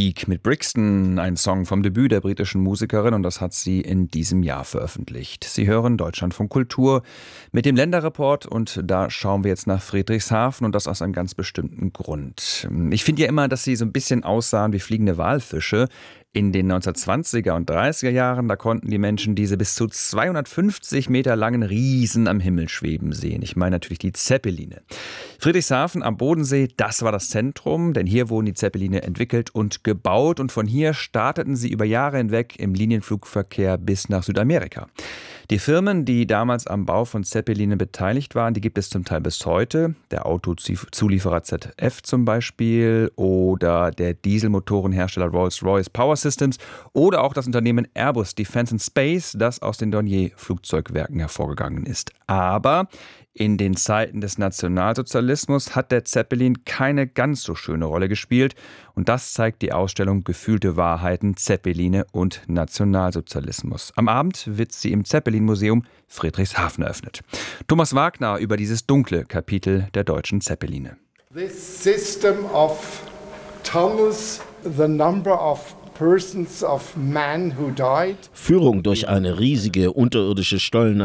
Musik mit Brixton, ein Song vom Debüt der britischen Musikerin, und das hat sie in diesem Jahr veröffentlicht. Sie hören Deutschlandfunk Kultur mit dem Länderreport, und da schauen wir jetzt nach Friedrichshafen, und das aus einem ganz bestimmten Grund. Ich finde ja immer, dass sie so ein bisschen aussahen wie fliegende Walfische. In den 1920er und 30er Jahren, da konnten die Menschen diese bis zu 250 Meter langen Riesen am Himmel schweben sehen. Ich meine natürlich die Zeppeline. Friedrichshafen am Bodensee, das war das Zentrum, denn hier wurden die Zeppeline entwickelt und gebaut, und von hier starteten sie über Jahre hinweg im Linienflugverkehr bis nach Südamerika. Die Firmen, die damals am Bau von Zeppelinen beteiligt waren, die gibt es zum Teil bis heute. Der Autozulieferer ZF zum Beispiel oder der Dieselmotorenhersteller Rolls-Royce Power Systems oder auch das Unternehmen Airbus Defence and Space, das aus den Dornier-Flugzeugwerken hervorgegangen ist. Aber in den Zeiten des Nationalsozialismus hat der Zeppelin keine ganz so schöne Rolle gespielt, und das zeigt die Ausstellung Gefühlte Wahrheiten, Zeppeline und Nationalsozialismus. Am Abend wird sie im Zeppelin-Museum Friedrichshafen eröffnet. Thomas Wagner über dieses dunkle Kapitel der deutschen Zeppeline. This system of tunnels, the number of persons of men who died. Führung durch eine riesige unterirdische Stollenanlage